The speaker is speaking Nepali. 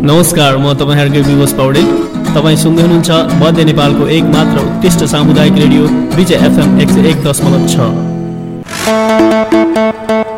नमस्कार, म तपाईँहरूको विमोस पौडेल। तपाईँ सुन्दै हुनुहुन्छ मध्य नेपालको एक मात्र उत्कृष्ट सामुदायिक रेडियो विजय FM 101.6।